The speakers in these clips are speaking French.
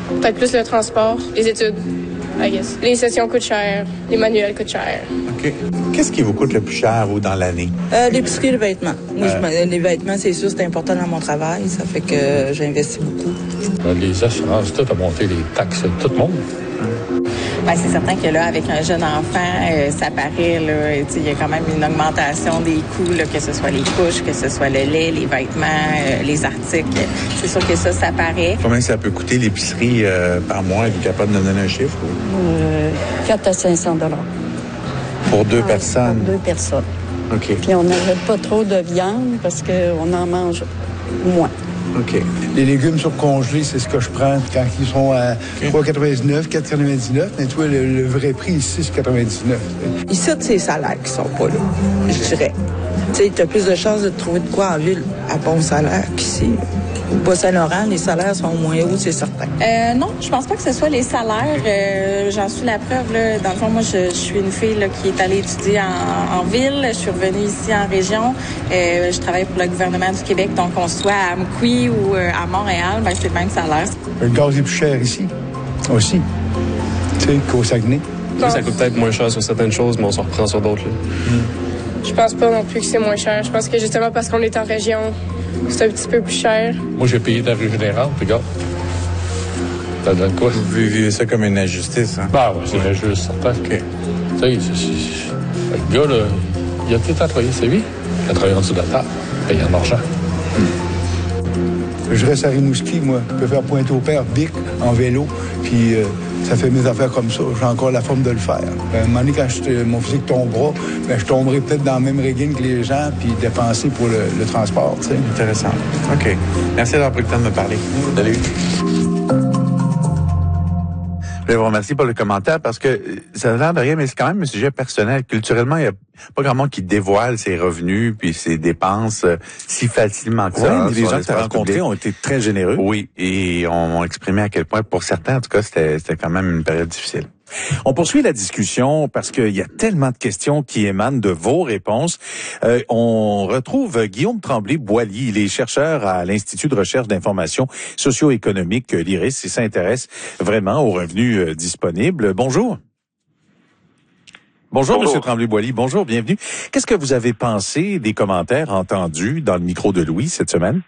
Peut-être plus le transport, les études, I guess. Les sessions coûtent cher, les manuels coûtent cher. OK. Qu'est-ce qui vous coûte le plus cher, vous, dans l'année? L'épicerie, les vêtements. Moi, les vêtements, c'est sûr, c'est important dans mon travail. Ça fait que j'investis beaucoup. Les assurances, tout a monté, les taxes, tout le monde. Ben, c'est certain que là, avec un jeune enfant, ça paraît, là, il y a quand même une augmentation des coûts, là, que ce soit les couches, que ce soit le lait, les vêtements, les articles. C'est sûr que ça paraît. Combien ça peut coûter l'épicerie par mois? Êtes-vous capable de me donner un chiffre? 4 à 500 $. Pour deux personnes? Pour 2 personnes. OK. Puis on n'achète pas trop de viande parce qu'on en mange moins. OK. Les légumes surcongelés, c'est ce que je prends quand ils sont à 3,99, 4,99. Mais toi, le vrai prix ici, c'est 99. Ici, c'est les salaires qui sont pas là, je dirais. Tu sais, t'as plus de chances de trouver de quoi en ville à bon salaire qu'ici. Au Bas-Saint-Laurent, les salaires sont moins hauts, c'est certain. Non, je pense pas que ce soit les salaires. J'en suis la preuve, là. Dans le fond, moi, je suis une fille là, qui est allée étudier en ville. Je suis revenue ici en région. Je travaille pour le gouvernement du Québec. Donc, qu'on soit à Amqui ou à Montréal, ben, c'est le même salaire. Le gaz est plus cher ici, aussi. Tu sais, qu'au Saguenay. Ça coûte peut-être moins cher sur certaines choses, mais on s'en reprend sur d'autres. Je pense pas non plus que c'est moins cher. Je pense que justement parce qu'on est en région, c'est un petit peu plus cher. Moi, j'ai payé ta rue générale, regarde. Ça donne quoi? Vous vivez ça comme une injustice, hein? Ben oui, c'est injuste, certain. OK. Tu sais, le gars, là, il a tout à travailler sa vie. Il a travaillé en dessous de la table, payé en argent. Je reste à Rimouski, moi. Je peux faire Pointe-au-Père, Bic, en vélo. Puis ça fait mes affaires comme ça. J'ai encore la forme de le faire. À un moment donné, quand mon physique tombera, ben, je tomberai peut-être dans la même régime que les gens, puis dépenser pour le transport, tu sais. Intéressant. OK. Merci d'avoir pris le temps de me parler. Salut. Je voulais vous remercier pour le commentaire parce que ça a l'air de rien, mais c'est quand même un sujet personnel. Culturellement, il n'y a pas grand monde qui dévoile ses revenus puis ses dépenses si facilement que ça. Oui, les gens que tu as rencontrés ont été très généreux. Oui, et on exprimé à quel point, pour certains, en tout cas, c'était quand même une période difficile. On poursuit la discussion parce qu'il y a tellement de questions qui émanent de vos réponses. On retrouve Guillaume Tremblay-Boilly. Il est chercheur à l'Institut de recherche d'information socio-économique, l'IRIS, et s'intéresse vraiment aux revenus disponibles. Bonjour. Bonjour, Monsieur Tremblay-Boilly. Bonjour, bienvenue. Qu'est-ce que vous avez pensé des commentaires entendus dans le micro de Louis cette semaine?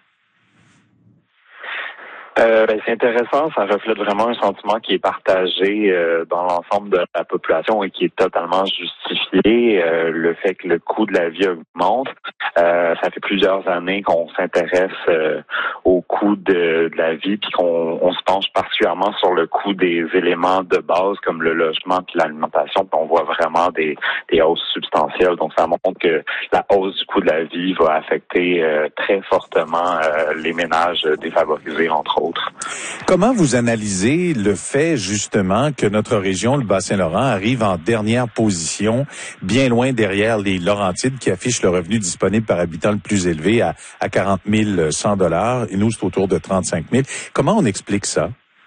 C'est intéressant, ça reflète vraiment un sentiment qui est partagé dans l'ensemble de la population et qui est totalement justifié. Le fait que le coût de la vie augmente, ça fait plusieurs années qu'on s'intéresse au coût de la vie, puis qu'on se penche particulièrement sur le coût des éléments de base comme le logement puis l'alimentation, puis on voit vraiment des hausses substantielles. Donc ça montre que la hausse du coût de la vie va affecter très fortement les ménages défavorisés, entre autres. Comment vous analysez le fait, justement, que notre région, le Bas-Saint-Laurent, arrive en dernière position, bien loin derrière les Laurentides, qui affichent le revenu disponible par habitant le plus élevé à 40 100 $, et nous, c'est autour de 35 000. Comment on explique ça?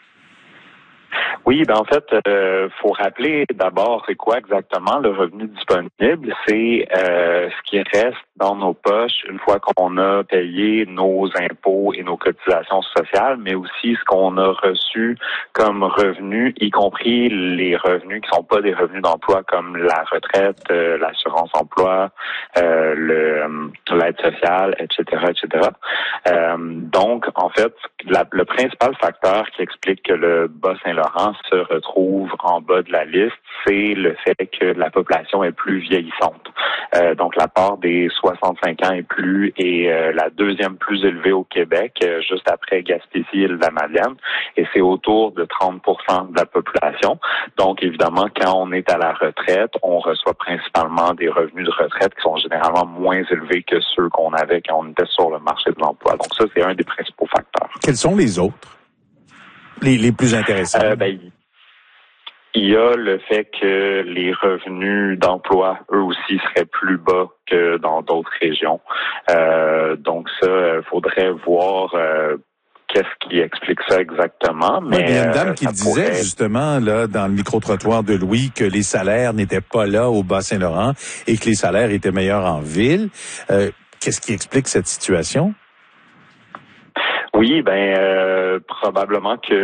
Oui, en fait, faut rappeler d'abord c'est quoi exactement le revenu disponible. C'est ce qui reste dans nos poches une fois qu'on a payé nos impôts et nos cotisations sociales, mais aussi ce qu'on a reçu comme revenus, y compris les revenus qui sont pas des revenus d'emploi comme la retraite, l'assurance emploi, l'aide sociale, etc., etc. Donc, en fait, le principal facteur qui explique que le Bas-Saint-Laurent se retrouve en bas de la liste, c'est le fait que la population est plus vieillissante. Donc, la part des 65 ans et plus est la deuxième plus élevée au Québec, juste après Gaspésie et la Madeleine, et c'est autour de 30% de la population. Donc, évidemment, quand on est à la retraite, on reçoit principalement des revenus de retraite qui sont généralement moins élevés que ceux qu'on avait quand on était sur le marché de l'emploi. Donc, ça, c'est un des principaux facteurs. Quels sont les autres? Les plus intéressants? Il y a le fait que les revenus d'emploi, eux aussi, seraient plus bas que dans d'autres régions. Donc ça, faudrait voir qu'est-ce qui explique ça exactement. Mais il y a une dame qui disait justement là dans le micro-trottoir de Louis que les salaires n'étaient pas là au Bas-Saint-Laurent et que les salaires étaient meilleurs en ville. Qu'est-ce qui explique cette situation? Oui, probablement que